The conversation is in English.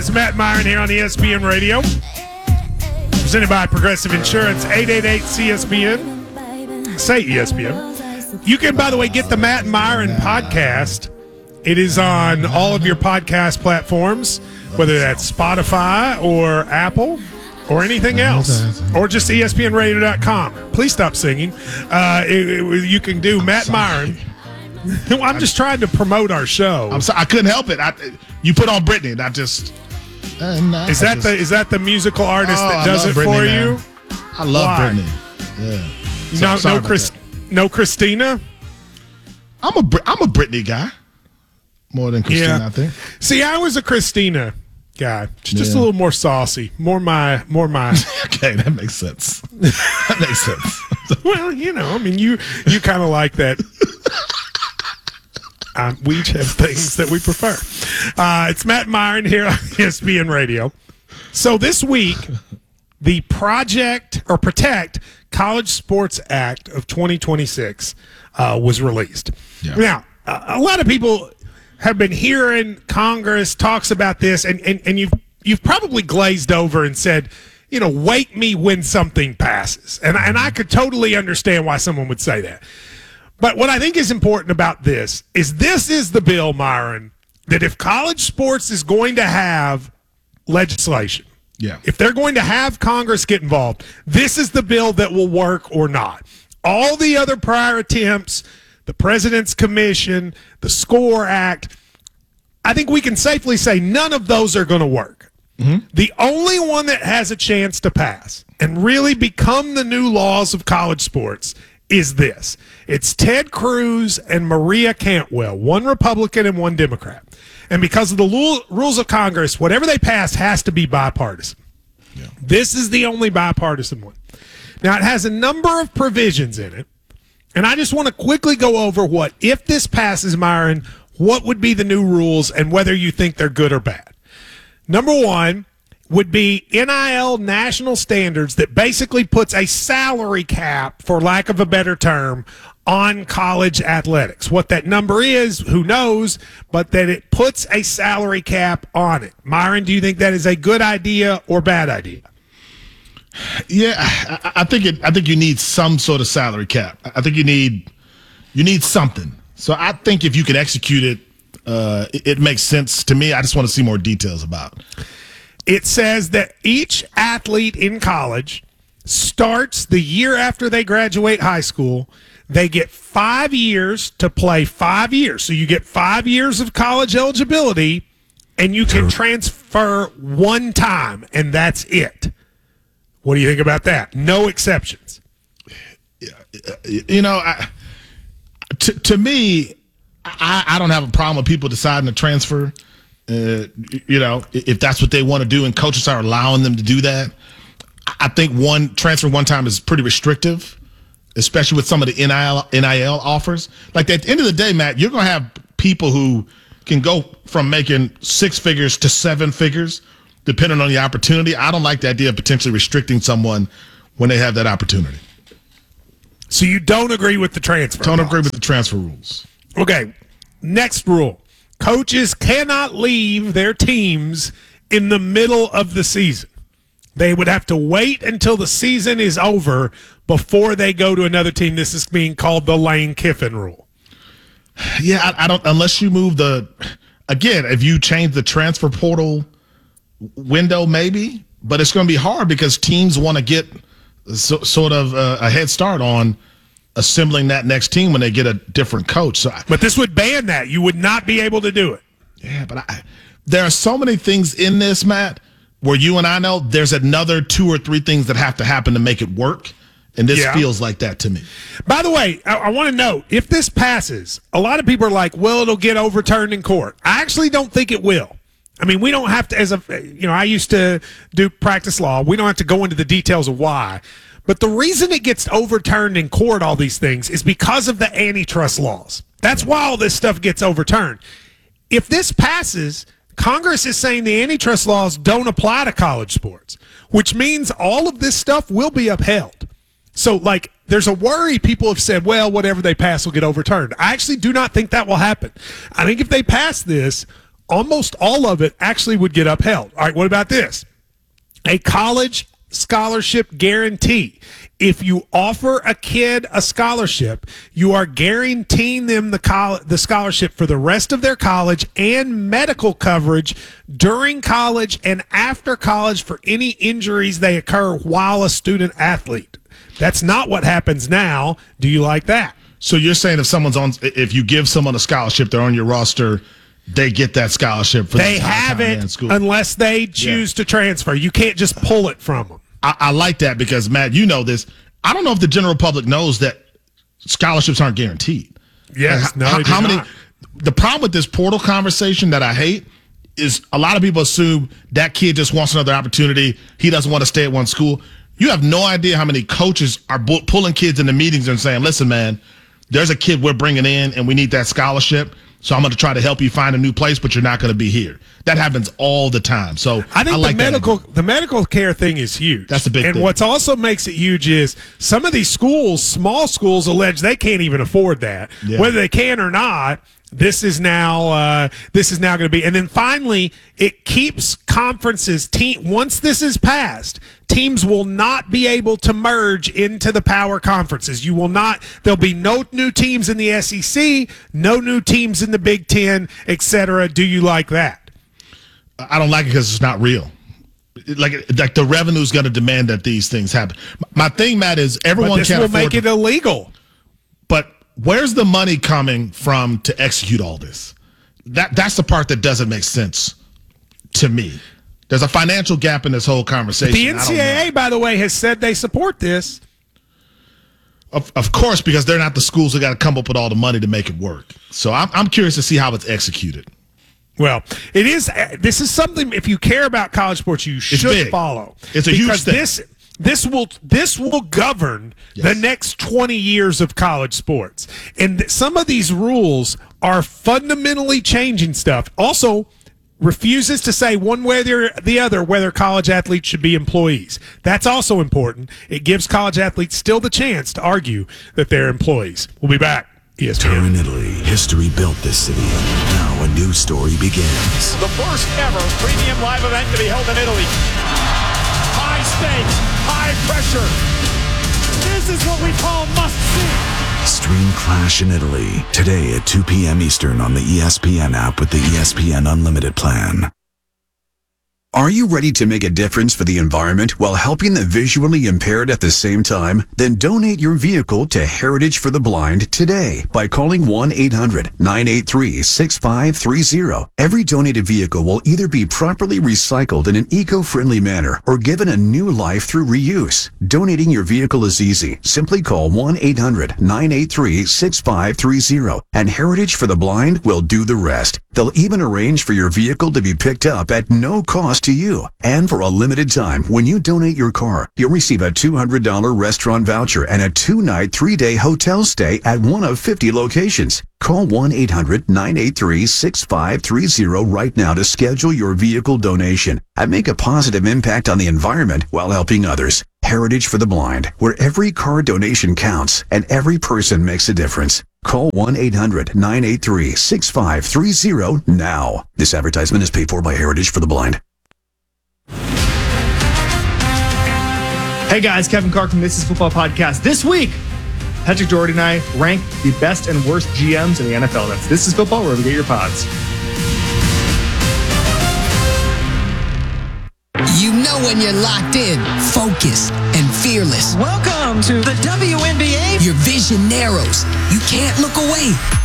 It's Matt Myron here on ESPN Radio. Presented by Progressive Insurance, 888-CSPN. Say ESPN. You can, by the way, get the Matt Myron podcast. It is on all of your podcast platforms, whether that's Spotify or Apple or anything else, or just ESPNradio.com. Please stop singing. You can do Matt Myron. I'm just trying to promote our show. I'm sorry, I couldn't help it. You put on Britney, and I just. Is that the musical artist that does it Britney, for man. you? I love Britney. Yeah. No Christina. I'm a Britney guy more than Christina. I think. See, I was a Christina guy, just a little more saucy, more my. Okay, that makes sense. Well, I mean, you kind of like that. We each have things that we prefer. It's Matt Myron here on ESPN Radio. So this week, the Protect College Sports Act of 2026 was released. Yeah. Now, a lot of people have been hearing Congress talks about this, and you've probably glazed over and said, wake me when something passes. And I could totally understand why someone would say that. But what I think is important about this is the bill, Myron, that if college sports is going to have legislation, if they're going to have Congress get involved, this is the bill that will work or not. All the other prior attempts, the President's Commission, the SCORE Act, I think we can safely say none of those are going to work. Mm-hmm. The only one that has a chance to pass and really become the new laws of college sports is this. It's Ted Cruz and Maria Cantwell, one Republican and one Democrat. And because of the rules of Congress, whatever they pass has to be bipartisan. Yeah. This is the only bipartisan one. Now, it has a number of provisions in it, and I just want to quickly go over if this passes, Myron, what would be the new rules and whether you think they're good or bad. Number one would be NIL national standards that basically puts a salary cap, for lack of a better term, on college athletics. What that number is, who knows, but that it puts a salary cap on it. Myron, do you think that is a good idea or bad idea? Yeah, I think you need some sort of salary cap. I think you need something. So I think if you can execute it, it makes sense to me. I just want to see more details about it. It says that each athlete in college starts the year after they graduate high school. They get 5 years to play 5 years. So you get 5 years of college eligibility, and you can transfer one time, and that's it. What do you think about that? No exceptions. To me, I don't have a problem with people deciding to transfer. If that's what they want to do and coaches are allowing them to do that, I think transfer one time is pretty restrictive, especially with some of the NIL offers. Like at the end of the day, Matt, you're going to have people who can go from making 6 figures to 7 figures depending on the opportunity. I don't like the idea of potentially restricting someone when they have that opportunity. So you don't agree with the transfer? Don't agree with the transfer rules. Okay, next rule. Coaches cannot leave their teams in the middle of the season. They would have to wait until the season is over before they go to another team. This is being called the Lane Kiffin rule. Yeah, I don't, unless you move if you change the transfer portal window, maybe, but it's going to be hard because teams want to get sort of a head start on assembling that next team when they get a different coach. But this would ban that. You would not be able to do it. Yeah, but there are so many things in this, Matt, where you and I know there's another 2 or 3 things that have to happen to make it work. And this feels like that to me. By the way, I want to know, if this passes, a lot of people are like, well, it'll get overturned in court. I actually don't think it will. I mean, we don't have to, I used to do practice law. We don't have to go into the details of why. But the reason it gets overturned in court, all these things, is because of the antitrust laws. That's why all this stuff gets overturned. If this passes, Congress is saying the antitrust laws don't apply to college sports, which means all of this stuff will be upheld. So, there's a worry. People have said, well, whatever they pass will get overturned. I actually do not think that will happen. I think if they pass this, almost all of it actually would get upheld. All right, what about this? A college scholarship guarantee. If you offer a kid a scholarship, you are guaranteeing them the scholarship for the rest of their college and medical coverage during college and after college for any injuries they occur while a student athlete. That's not what happens now. Do you like that? So you're saying if you give someone a scholarship, they're on your roster, they get that scholarship for they have it unless they choose to transfer. You can't just pull it from them. I like that because, Matt, you know this. I don't know if the general public knows that scholarships aren't guaranteed. Yes, not. The problem with this portal conversation that I hate is a lot of people assume that kid just wants another opportunity. He doesn't want to stay at one school. You have no idea how many coaches are pulling kids into meetings and saying, listen, man, there's a kid we're bringing in and we need that scholarship. So I'm going to try to help you find a new place, but you're not going to be here. That happens all the time. So I think the medical care thing is huge. That's a big thing. And what also makes it huge is some of these schools, small schools, allege they can't even afford that. Yeah. Whether they can or not, this is now going to be. And then finally, it keeps conferences. Once this is passed, teams will not be able to merge into the power conferences. You will not. There'll be no new teams in the SEC, no new teams in the Big Ten, etc. Do you like that? I don't like it because it's not real. Like the revenue is going to demand that these things happen. My thing, Matt, is everyone this can't will afford make it illegal. But where's the money coming from to execute all this? That's the part that doesn't make sense to me. There's a financial gap in this whole conversation. The NCAA, by the way, has said they support this. Of course, because they're not the schools that got to come up with all the money to make it work. So I'm curious to see how it's executed. Well, it is. This is something. If you care about college sports, you should follow. It's a huge thing. This will govern the next 20 years of college sports, and some of these rules are fundamentally changing stuff. Also, refuses to say one way or the other whether college athletes should be employees. That's also important. It gives college athletes still the chance to argue that they're employees. We'll be back. ESPN. Turin, Italy. History built this city. Now a new story begins. The first ever premium live event to be held in Italy. High stakes, high pressure. This is what we call must-see. Stream Clash in Italy today at 2 p.m. Eastern on the ESPN app with the ESPN Unlimited plan. Are you ready to make a difference for the environment while helping the visually impaired at the same time? Then donate your vehicle to Heritage for the Blind today by calling 1-800-983-6530. Every donated vehicle will either be properly recycled in an eco-friendly manner or given a new life through reuse. Donating your vehicle is easy. Simply call 1-800-983-6530 and Heritage for the Blind will do the rest. They'll even arrange for your vehicle to be picked up at no cost to you. And for a limited time, when you donate your car, you'll receive a $200 restaurant voucher and a 2-night, 3-day hotel stay at one of 50 locations. Call 1-800-983-6530 right now to schedule your vehicle donation and make a positive impact on the environment while helping others. Heritage for the Blind, where every car donation counts and every person makes a difference. Call 1-800-983-6530 now. This advertisement is paid for by Heritage for the Blind. Hey guys, Kevin Clark from This Is Football Podcast. This week, Patrick Doherty and I rank the best and worst GMs in the NFL. That's This Is Football, wherever you get your pods. You know when you're locked in, focused, and fearless. Welcome to the WNBA. Your vision narrows. You can't look away.